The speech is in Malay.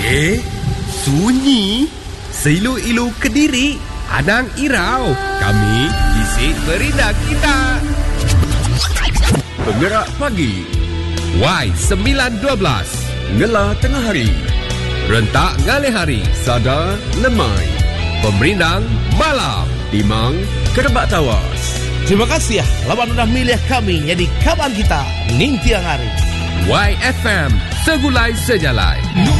Sunyi? Seilu-ilu Kediri, Anang Irau. Kami isi berindah kita. Penggerak pagi Y912 Ngelah tengah hari, Rentak ngalih hari, Sada lemai, Pemerindang malam, Timang kerebak tawas. Terima kasih lawan udah milih kami jadi kawan kita Ning Tiang Hari. YFM Segulai Sejalai.